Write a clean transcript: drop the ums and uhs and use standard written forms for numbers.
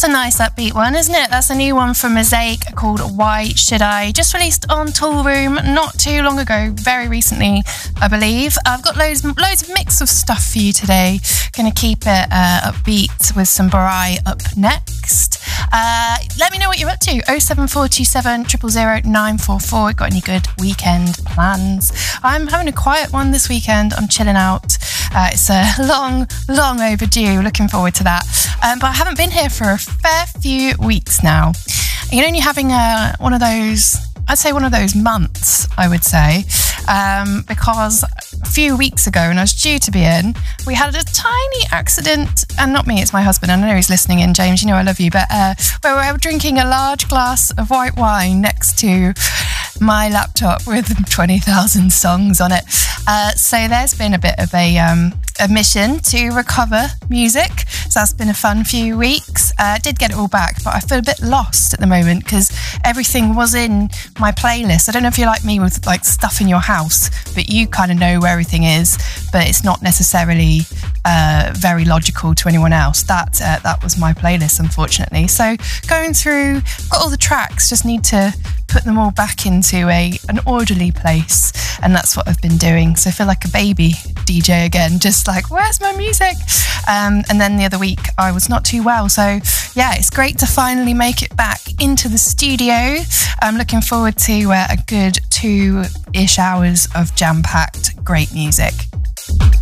That's a nice upbeat one, isn't it? That's a new one from Mosaic called Why Should I? Just released on Toolroom not too long ago, very recently, I believe. I've got loads of mix of stuff for you today. Going to keep it upbeat with some Barai up next. Let me know what you're up to. 07427 000 944. Got any good weekend plans? I'm having a quiet one this weekend. I'm chilling out. It's a long overdue. Looking forward to that. But I haven't been here for a fair few weeks now. You know, when you're having one of those, I'd say one of those months, I would say, because a few weeks ago when I was due to be in, we had a tiny accident, and not me, it's my husband. I know he's listening in, James, you know I love you, but where we were drinking a large glass of white wine next to my laptop with 20,000 songs on it. So there's been a bit of a mission to recover music. So that's been a fun few weeks. Did get it all back, but I feel a bit lost at the moment because everything was in my playlist. I don't know if you're like me with like stuff in your house, but you kind of know where everything is, but it's not necessarily very logical to anyone else. That was my playlist, unfortunately. So going through, got all the tracks, just need to put them all back into an orderly place, and that's what I've been doing. So I feel like a baby DJ again, just like, where's my music? And then the other week I was not too well, so yeah, it's great to finally make it back into the studio. I'm looking forward to a good 2-ish hours of jam-packed great music.